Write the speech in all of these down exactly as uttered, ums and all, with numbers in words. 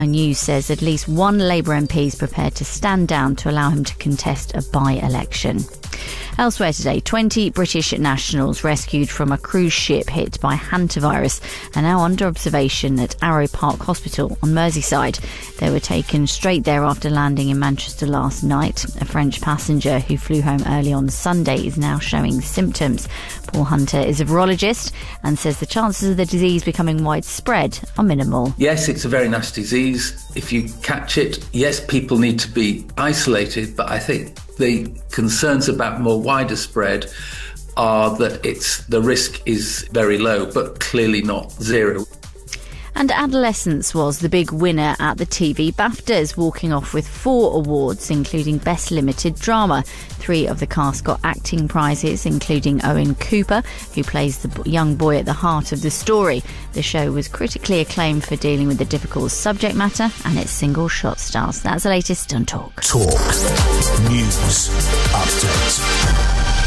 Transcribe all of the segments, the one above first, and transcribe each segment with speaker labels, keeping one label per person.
Speaker 1: News says at least one Labour M P is prepared to stand down to allow him to contest a by-election. Elsewhere today, twenty British nationals rescued from a cruise ship hit by hantavirus are now under observation at Arrow Park Hospital on Merseyside. They were taken straight there after landing in Manchester last night. A French passenger who flew home early on Sunday is now showing symptoms. Paul Hunter is a virologist and says the chances of the disease becoming widespread are minimal.
Speaker 2: Yes, it's a very nasty disease. If you catch it, yes, people need to be isolated, but I think the concerns about more wider spread are that it's the risk is very low, but clearly not zero.
Speaker 1: And Adolescence was the big winner at the T V BAFTAs, walking off with four awards, including Best Limited Drama. Three of the cast got acting prizes, including Owen Cooper, who plays the young boy at the heart of the story. The show was critically acclaimed for dealing with the difficult subject matter and its single-shot stars. That's the latest on Talk.
Speaker 3: Talk. News Update.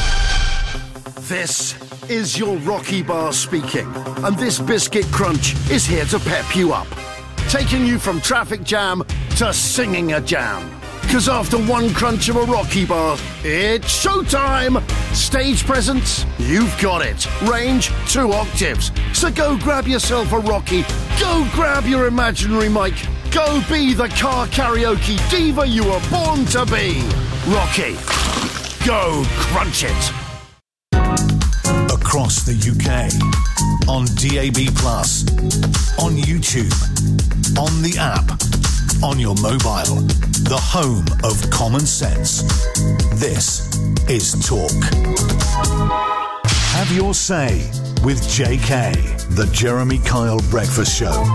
Speaker 4: This is your Rocky Bar speaking, and this biscuit crunch is here to pep you up, taking you from traffic jam to singing a jam. Because after one crunch of a Rocky Bar, it's showtime! Stage presence? You've got it. Range? Two octaves. So go grab yourself a Rocky. Go grab your imaginary mic. Go be the car karaoke diva you were born to be. Rocky. Go crunch it.
Speaker 3: Across the U K, on D A B plus, on YouTube, on the app, on your mobile, the home of common sense. This is Talk. Have your say with J K, the Jeremy Kyle Breakfast Show.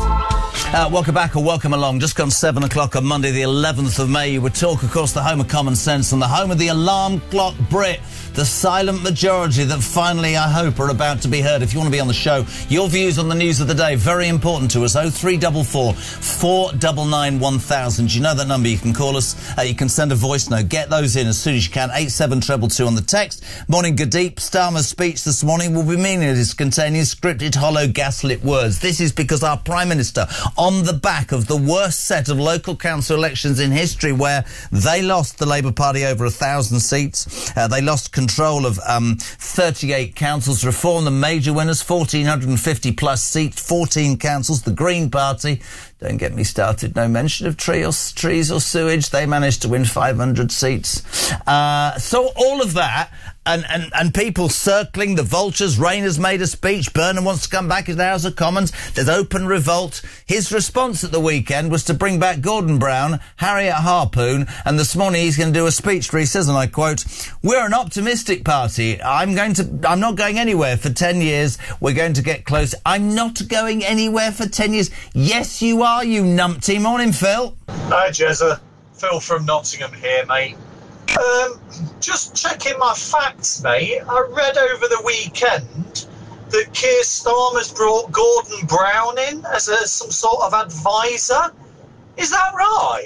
Speaker 5: Uh, welcome back or welcome along. Just gone seven o'clock on Monday the eleventh of May. You would Talk, of course, the home of common sense and the home of the alarm clock Brit. The silent majority that finally, I hope, are about to be heard. If you want to be on the show, your views on the news of the day, very important to us. oh three four four, four nine nine, one thousand. You know that number. You can call us. Uh, you can send a voice note. Get those in as soon as you can. eight seven two two on the text. Morning, Gurdeep. Starmer's speech this morning will be meaningless, containing scripted, hollow, gaslit words. This is because our Prime Minister, on the back of the worst set of local council elections in history, where they lost, the Labour Party, over a thousand seats. Uh, they lost control of um, thirty-eight councils. Reform, the major winners, one thousand four hundred fifty plus seats, fourteen councils. The Green Party, don't get me started, no mention of tree or, trees or sewage. They managed to win five hundred seats. Uh, so all of that, and, and, and people circling the vultures. Rayner's made a speech. Burnham wants to come back to the House of Commons. There's open revolt. His response at the weekend was to bring back Gordon Brown, Harriet Harpoon, and this morning he's going to do a speech where he says, and I quote, "We're an optimistic party. I'm going to, I'm not going anywhere for ten years. We're going to get close." I'm not going anywhere for ten years. Yes, you are, you numpty. Morning, Phil.
Speaker 6: Hi, Jezza. Phil from Nottingham here, mate. Um, just checking my facts, mate. I read over the weekend that Keir Starmer's brought Gordon Brown in as a, some sort of advisor. Is that right?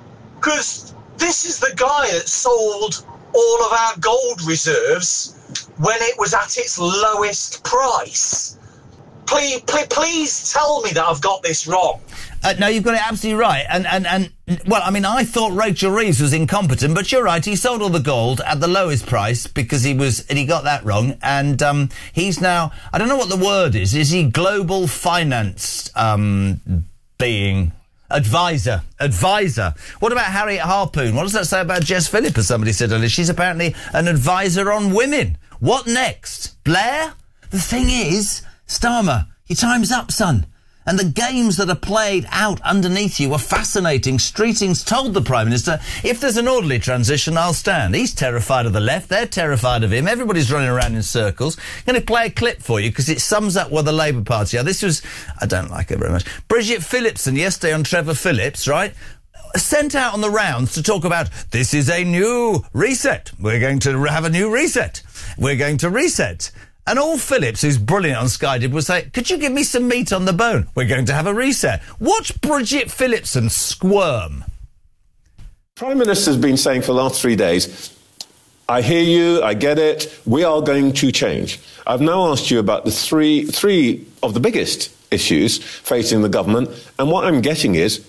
Speaker 6: Because this is the guy that sold all of our gold reserves when it was at its lowest price. Please, please, please tell me that I've got this wrong.
Speaker 5: Uh, no, you've got it absolutely right. And, and, and, well, I mean, I thought Rachel Reeves was incompetent, but you're right. He sold all the gold at the lowest price because he was, and he got that wrong. And, um, he's now, I don't know what the word is. Is he global finance, um, being? Advisor. Advisor. What about Harriet Harpoon? What does that say about Jess Phillip, as somebody said earlier? She's apparently an advisor on women. What next? Blair? The thing is, Starmer, your time's up, son. And the games that are played out underneath you are fascinating. Streeting's told the Prime Minister, if there's an orderly transition, I'll stand. He's terrified of the left. They're terrified of him. Everybody's running around in circles. I'm going to play a clip for you because it sums up where the Labour Party are. This was, I don't like it very much, Bridget Phillipson yesterday on Trevor Phillips, right? Sent out on the rounds to talk about, this is a new reset. We're going to have a new reset. We're going to reset. And all Phillips, who's brilliant on Sky, did was say, could you give me some meat on the bone? We're going to have a reset. Watch Bridget Phillipson squirm.
Speaker 7: Prime Minister's been saying for the last three days, I hear you, I get it, we are going to change. I've now asked you about the three, three of the biggest issues facing the government. And what I'm getting is